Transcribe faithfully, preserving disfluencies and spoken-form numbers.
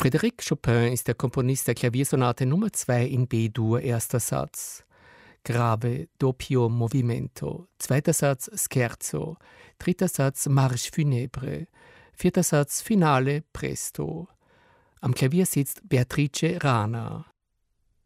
Frédéric Chopin ist der Komponist der Klaviersonate Nummer zwei in B-Dur, erster Satz. Grave, doppio movimento. Zweiter Satz, Scherzo. Dritter Satz, Marche funèbre. Vierter Satz, Finale, presto. Am Klavier sitzt Beatrice Rana.